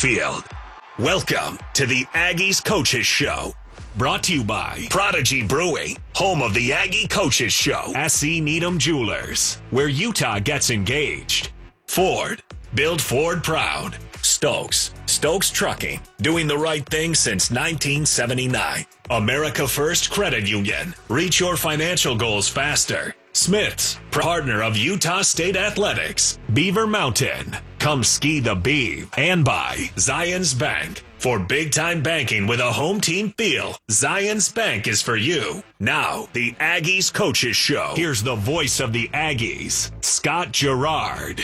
field. Welcome to the Aggies Coaches Show. Brought to you by Prodigy Brewing, home of the Aggie Coaches Show. S.C. Needham Jewelers, where Utah gets engaged. Ford, build Ford proud. Stokes Trucking, doing the right thing since 1979. America First Credit Union, reach your financial goals faster. Smith's, partner of Utah State Athletics. Beaver Mountain, come ski the Beav. And by Zions Bank. For big-time banking with a home team feel, Zions Bank is for you. Now, the Aggies Coaches Show. Here's the voice of the Aggies, Scott Gerard.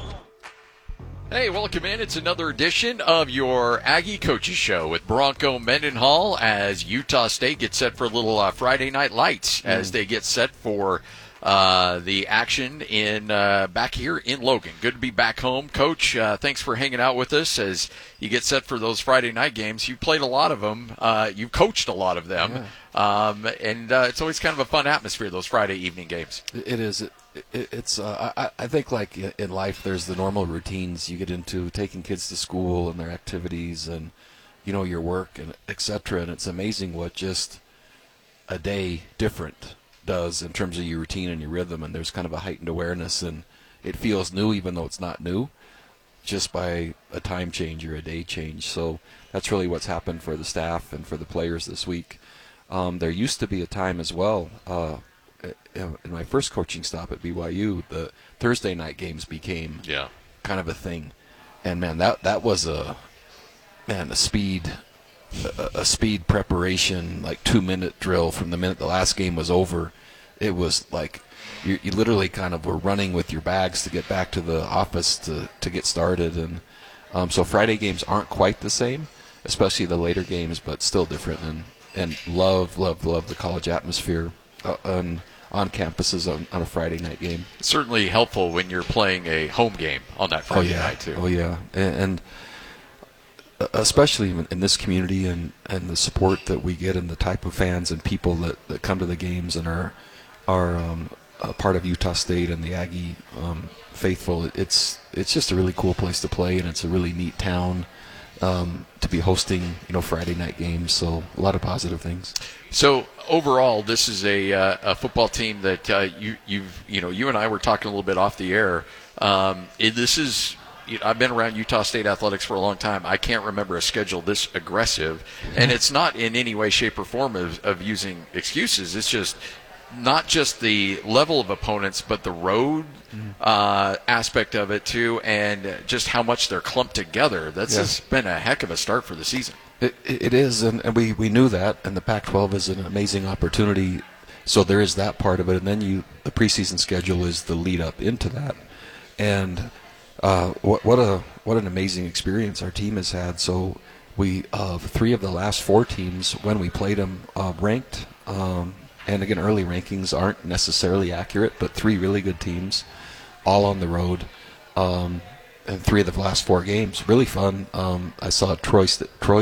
Hey, welcome in. It's another edition of your Aggie Coaches Show with Bronco Mendenhall as Utah State gets set for a little Friday Night Lights as they get set for the action in back here in Logan. Good to be back home. Coach, thanks for hanging out with us as you get set for those Friday night games. You played a lot of them. You coached a lot of them. Yeah. And it's always kind of a fun atmosphere, those Friday evening games. It is. It's. I think like in life, there's the normal routines you get into, taking kids to school and their activities and, your work and et cetera. And it's amazing what just a day different does in terms of your routine and your rhythm, and there's kind of a heightened awareness, and it feels new even though it's not new, just by a time change or a day change. So that's really what's happened for the staff and for the players this week. There used to be a time as well, in my first coaching stop at BYU, the Thursday night games became kind of a thing, and man, that was a speed preparation, like 2-minute drill from the minute the last game was over. It was like you literally kind of were running with your bags to get back to the office to get started. And so Friday games aren't quite the same, especially the later games, but still different. And love the college atmosphere on campuses on a Friday night game. It's certainly helpful when you're playing a home game on that Friday night too. Oh yeah, and especially in this community and the support that we get and the type of fans and people that come to the games and are a part of Utah State and the Aggie faithful. It's just a really cool place to play, and it's a really neat town to be hosting Friday night games. So a lot of positive things. So overall, this is a football team that you and I were talking a little bit off the air. This is. I've been around Utah State athletics for a long time. I can't remember a schedule this aggressive, and it's not in any way, shape, or form of using excuses. It's just not just the level of opponents, but the road aspect of it too, and just how much they're clumped together. That's been a heck of a start for the season. It is, and we knew that, and the Pac-12 is an amazing opportunity. So there is that part of it, and then the preseason schedule is the lead up into that, and. What an amazing experience our team has had. So we 3 of the last 4 teams when we played them ranked, and again early rankings aren't necessarily accurate, but 3 really good teams, all on the road, and 3 of the last 4 games really fun. I saw Troy's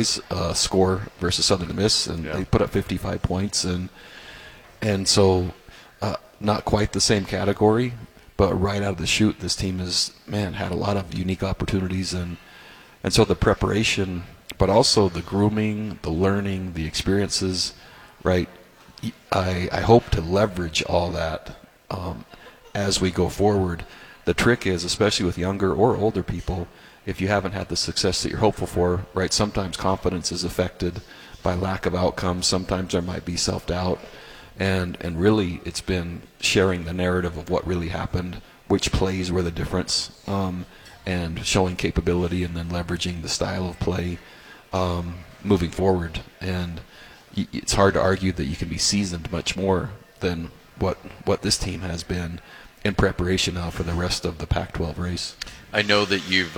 score versus Southern Miss, and they put up 55 points, and so not quite the same category. But right out of the chute, this team has, had a lot of unique opportunities. And so the preparation, but also the grooming, the learning, the experiences, right? I hope to leverage all that as we go forward. The trick is, especially with younger or older people, if you haven't had the success that you're hopeful for, right, sometimes confidence is affected by lack of outcomes. Sometimes there might be self-doubt. And really, it's been sharing the narrative of what really happened, which plays were the difference, and showing capability and then leveraging the style of play moving forward. And it's hard to argue that you can be seasoned much more than what this team has been in preparation now for the rest of the Pac-12 race. I know that you've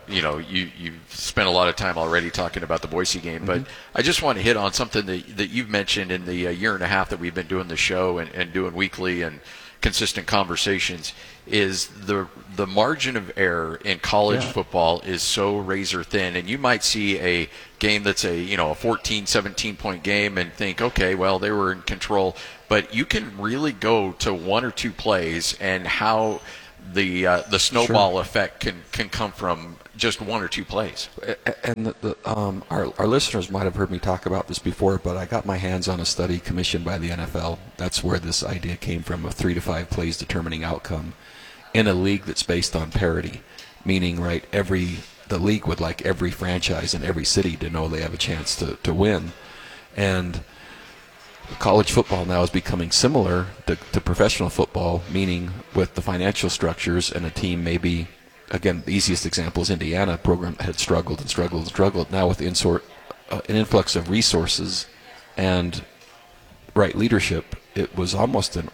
spent a lot of time already talking about the Boise game, but I just want to hit on something that you've mentioned in the year and a half that we've been doing the show and doing weekly and consistent conversations. Is the margin of error in college football is so razor thin, and you might see a game that's a 14, 17 point game and think, okay, well, they were in control, but you can really go to 1 or 2 plays and how the snowball effect can come from just one or two plays. And our listeners might have heard me talk about this before, but I got my hands on a study commissioned by the NFL. That's where this idea came from, of 3 to 5 plays determining outcome in a league that's based on parity, meaning, right, the league would like every franchise in every city to know they have a chance to win. And college football now is becoming similar to professional football, meaning with the financial structures, and a team maybe, again, the easiest example is Indiana program had struggled and struggled and struggled. Now with the an influx of resources and right leadership, it was almost an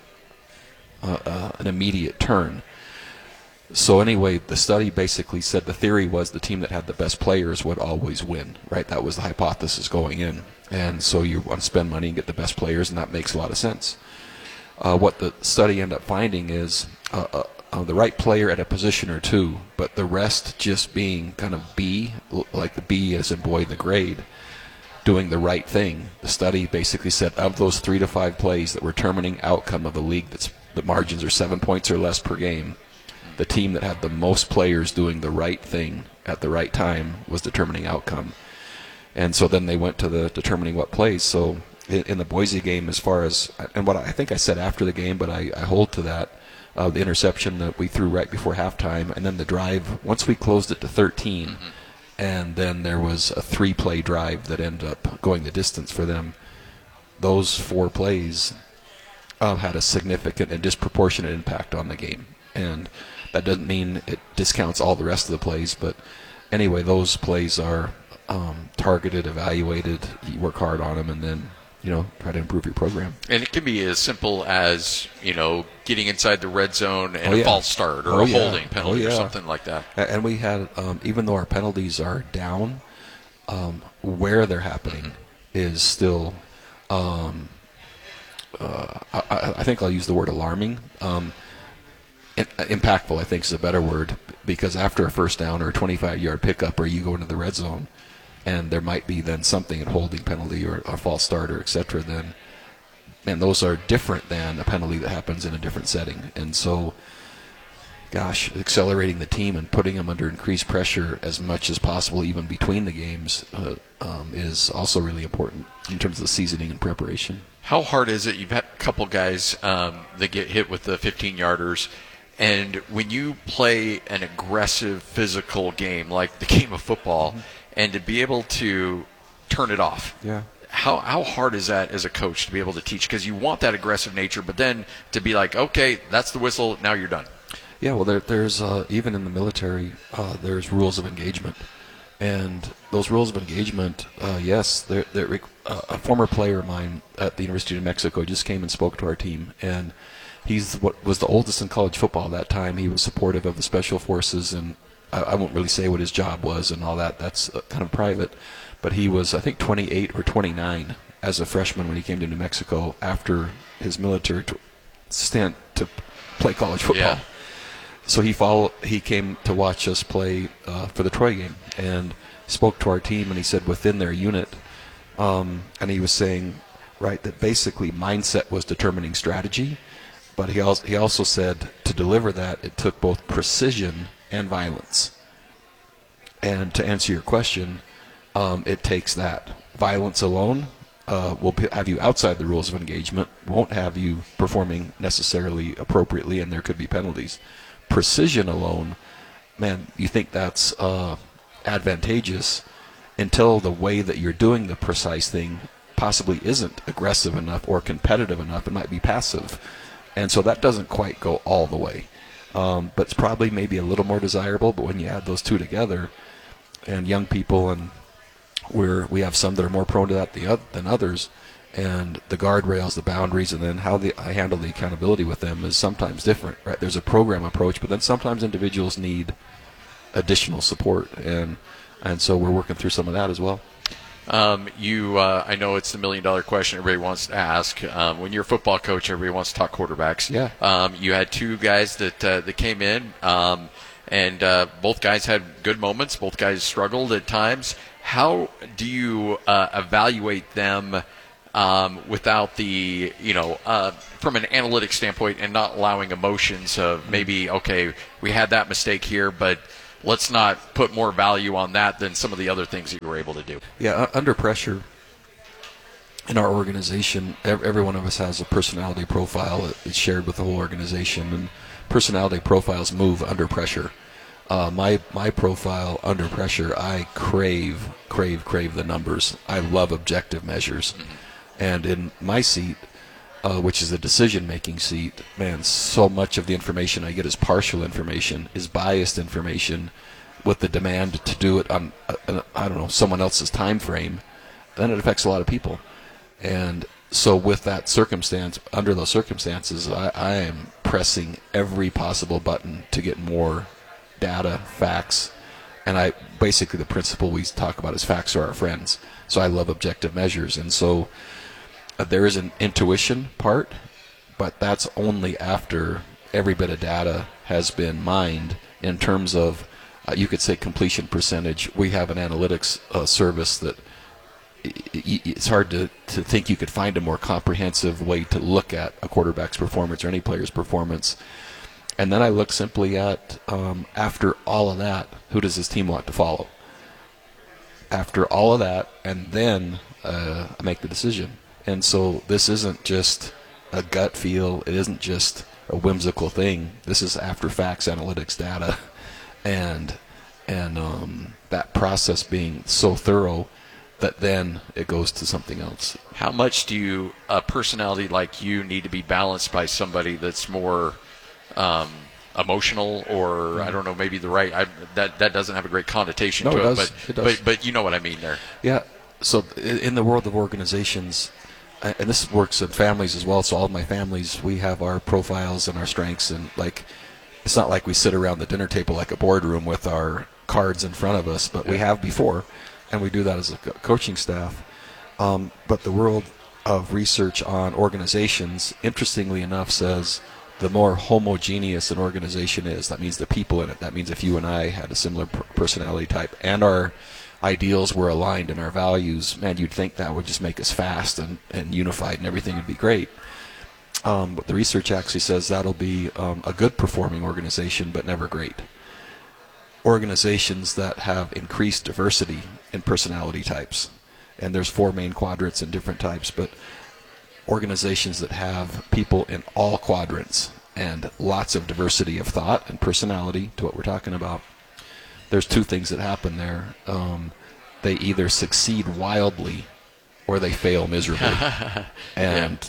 immediate turn. So anyway, the study basically said the theory was the team that had the best players would always win, right? That was the hypothesis going in. And so you want to spend money and get the best players, and that makes a lot of sense. What the study ended up finding is the right player at a position or two, but the rest just being kind of B, like the B as in boy, the grade, doing the right thing. The study basically said of those 3 to 5 plays that were determining outcome of a league the margins are 7 points or less per game, the team that had the most players doing the right thing at the right time was determining outcome. And so then they went to the determining what plays. So in the Boise game, as far as, and what I think I said after the game, but I hold to that, the interception that we threw right before halftime, and then the drive, once we closed it to 13, and then there was a 3-play drive that ended up going the distance for them. Those 4 plays had a significant and disproportionate impact on the game. And that doesn't mean it discounts all the rest of the plays, but anyway, those plays are targeted, evaluated, you work hard on them, and then try to improve your program. And it can be as simple as, getting inside the red zone and a false start or a holding penalty or something like that. And we had, even though our penalties are down, where they're happening is still, I think I'll use the word alarming. Impactful, I think, is a better word, because after a first down or a 25-yard pickup, or you go into the red zone, and there might be then something, a holding penalty or a false starter, etc., then, and those are different than a penalty that happens in a different setting. And so, gosh, accelerating the team and putting them under increased pressure as much as possible, even between the games, is also really important in terms of the seasoning and preparation. How hard is it? You've had a couple guys that get hit with the 15-yarders, and when you play an aggressive physical game like the game of football, and to be able to turn it off, how hard is that as a coach to be able to teach? Because you want that aggressive nature, but then to be like, okay, that's the whistle, now you're done. Yeah, well, there's even in the military, there's rules of engagement. And those rules of engagement, yes, a former player of mine at the University of New Mexico just came and spoke to our team, and he's what was the oldest in college football at that time. He was supportive of the Special Forces, and I won't really say what his job was and all that. That's kind of private. But he was, I think, 28 or 29 as a freshman when he came to New Mexico after his military stint to play college football. Yeah. So he came to watch us play for the Troy game and spoke to our team, and he said within their unit, and he was saying, right, that basically mindset was determining strategy, but he also said to deliver that, it took both precision and violence. And to answer your question, it takes that. Violence alone will have you outside the rules of engagement, won't have you performing necessarily appropriately, and there could be penalties. Precision alone, man, you think that's advantageous until the way that you're doing the precise thing possibly isn't aggressive enough or competitive enough. It might be passive. And so that doesn't quite go all the way. But it's probably maybe a little more desirable. But when you add those two together, and young people, and we have some that are more prone to that than others, and the guardrails, the boundaries, and then how I handle the accountability with them is sometimes different. Right? There's a program approach, but then sometimes individuals need additional support, and so we're working through some of that as well. I know it's the $1 million question everybody wants to ask. When you're a football coach, everybody wants to talk quarterbacks. Yeah. You had 2 guys that came in, and both guys had good moments. Both guys struggled at times. How do you evaluate them without the, from an analytic standpoint, and not allowing emotions of maybe, okay, we had that mistake here, but let's not put more value on that than some of the other things that you were able to do. Yeah, under pressure in our organization, every one of us has a personality profile that is shared with the whole organization, and personality profiles move under pressure. My profile under pressure, I crave the numbers. I love objective measures. And in my seat, which is a decision-making seat, man, so much of the information I get is partial information, is biased information with the demand to do it on, someone else's time frame. Then it affects a lot of people. And so with that circumstance, under those circumstances, I am pressing every possible button to get more data, facts, and basically the principle we talk about is facts are our friends. So I love objective measures, and so there is an intuition part, but that's only after every bit of data has been mined in terms of, you could say, completion percentage. We have an analytics service that it's hard to think you could find a more comprehensive way to look at a quarterback's performance or any player's performance. And then I look simply at, after all of that, who does this team want to follow? After all of that, and then I make the decision. And so this isn't just a gut feel. It isn't just a whimsical thing. This is after facts, analytics, data, and that process being so thorough that then it goes to something else. How much do a personality like you need to be balanced by somebody that's more emotional, or I don't know, maybe that doesn't have a great connotation to it, but you know what I mean there. Yeah. So in the world of organizations, and this works in families as well. So all of my families, we have our profiles and our strengths, and it's not like we sit around the dinner table like a boardroom with our cards in front of us, but we have before. And we do that as a coaching staff. But the world of research on organizations, interestingly enough, says the more homogeneous an organization is, that means the people in it. That means if you and I had a similar personality type and our ideals were aligned and our values, man, you'd think that would just make us fast and unified and everything would be great. But the research actually says that'll be a good performing organization, but never great. Organizations that have increased diversity in personality types, and there's 4 main quadrants in different types, but organizations that have people in all quadrants and lots of diversity of thought and personality to what we're talking about, there's 2 things that happen there. They either succeed wildly or they fail miserably. And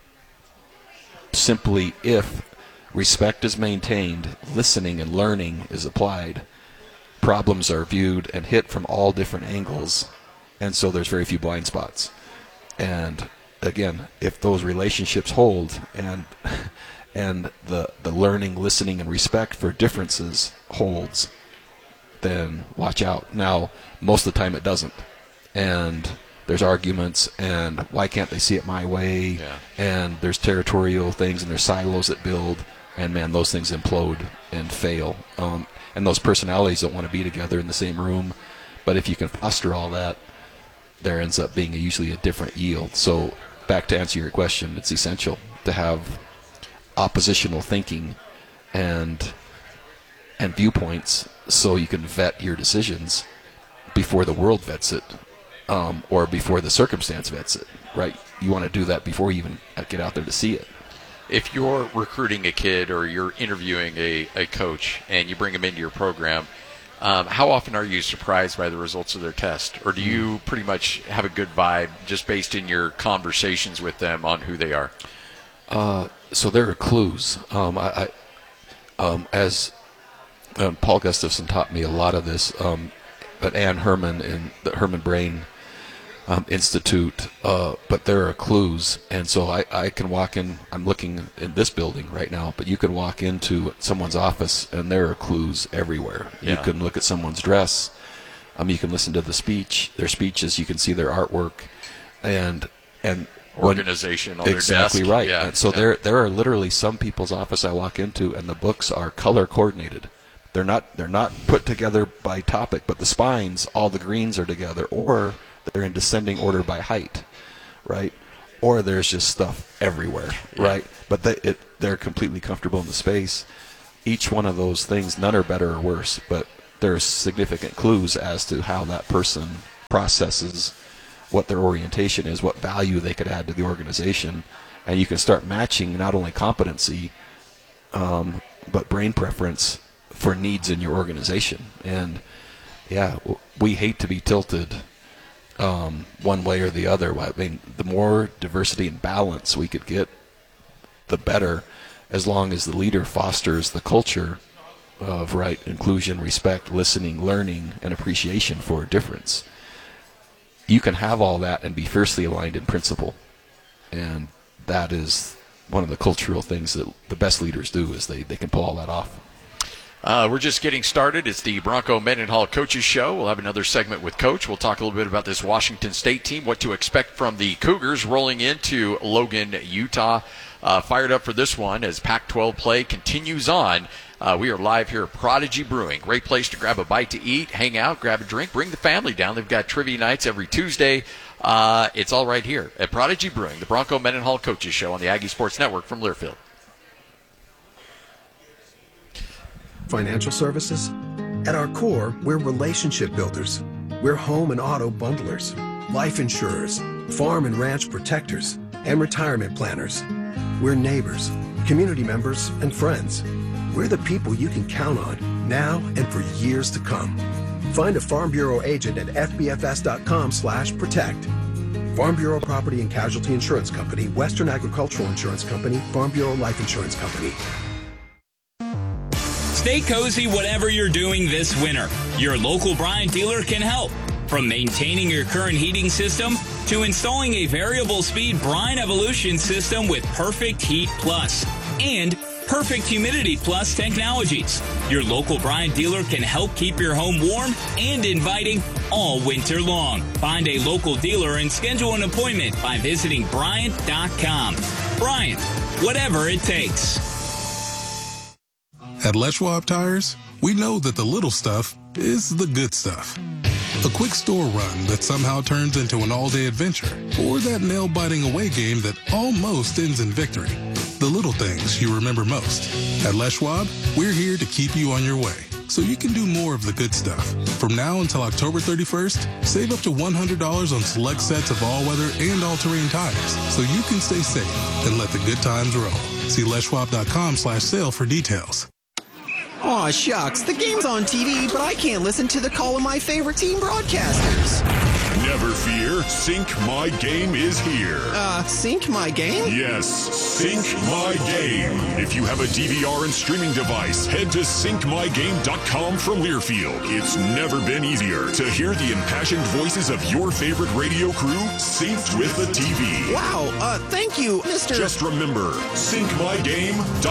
simply, if respect is maintained, listening and learning is applied, problems are viewed and hit from all different angles, and so there's very few blind spots. And again, if those relationships hold and the learning, listening, and respect for differences holds, then watch out. Now, most of the time it doesn't, and there's arguments, and why can't they see it my way? Yeah. And there's territorial things, and there's silos that build, and man, those things implode and fail. And those personalities don't want to be together in the same room. But if you can foster all that, there ends up being usually a different yield. So back to answer your question, it's essential to have oppositional thinking and viewpoints so you can vet your decisions before the world vets it, or before the circumstance vets it, right? You want to do that before you even get out there to see it. If you're recruiting a kid or you're interviewing a coach and you bring them into your program, how often are you surprised by the results of their test? Or do you pretty much have a good vibe just based in your conversations with them on who they are? So there are clues. As Paul Gustafson taught me a lot of this, but Ann Herman in the Herman Brain Institute, but there are clues, and so I can walk in. I'm looking in this building right now, but you can walk into someone's office and there are clues everywhere. Yeah. You can look at someone's dress, you can listen to their speeches, you can see their artwork, and organization on exactly their desk. Right. Yeah. And so there are literally some people's office I walk into, and the books are color coordinated. They're not put together by topic, but the spines, all the greens are together, or they're in descending order by height, right? or there's just stuff everywhere, right? But they're completely comfortable in the space. Each one of those things, none are better or worse, but there's significant clues as to how that person processes what their orientation is, what value they could add to the organization, and you can start matching not only competency, but brain preference for needs in your organization. And yeah, we hate to be tilted one way or the other. I mean, the more diversity and balance we could get, the better, as long as the leader fosters the culture of inclusion, respect, listening, learning, and appreciation for difference. You can have all that and be fiercely aligned in principle, and that is one of the cultural things that the best leaders do, is they can pull all that off. We're just getting started. It's the Bronco Mendenhall Coaches Show. We'll have another segment with Coach. We'll talk a little bit about this Washington State team, what to expect from the Cougars rolling into Logan, Utah. Fired up for this one as Pac-12 play continues on. We are live here at Prodigy Brewing. Great place to grab a bite to eat, hang out, grab a drink, bring the family down. They've got trivia nights every Tuesday. It's all right here at Prodigy Brewing, the Bronco Mendenhall Coaches Show on the Aggie Sports Network from Learfield. Financial services? At our core, we're relationship builders. We're home and auto bundlers, life insurers, farm and ranch protectors, and retirement planners. We're neighbors, community members, and friends. We're the people you can count on now and for years to come. Find a Farm Bureau agent at fbfs.com/protect. Farm Bureau Property and Casualty Insurance Company, Western Agricultural Insurance Company, Farm Bureau Life Insurance Company. Stay cozy whatever you're doing this winter. Your local Bryant dealer can help. From maintaining your current heating system to installing a variable speed Bryant Evolution system with Perfect Heat Plus and Perfect Humidity Plus technologies. Your local Bryant dealer can help keep your home warm and inviting all winter long. Find a local dealer and schedule an appointment by visiting Bryant.com. Bryant, whatever it takes. At Les Schwab Tires, we know that the little stuff is the good stuff. A quick store run that somehow turns into an all-day adventure, or that nail-biting away game that almost ends in victory. The little things you remember most. At Les Schwab, we're here to keep you on your way, so you can do more of the good stuff. From now until October 31st, save up to $100 on select sets of all-weather and all-terrain tires, so you can stay safe and let the good times roll. See leschwab.com/sale for details. Aw, shucks, the game's on TV, but I can't listen to the call of my favorite team broadcasters. Never fear, Sync My Game is here. Sync My Game? Yes, Sync My Game. If you have a DVR and streaming device, head to syncmygame.com from Learfield. It's never been easier to hear the impassioned voices of your favorite radio crew synced with the TV. Wow, thank you, Mr. Just remember, syncmygame.com.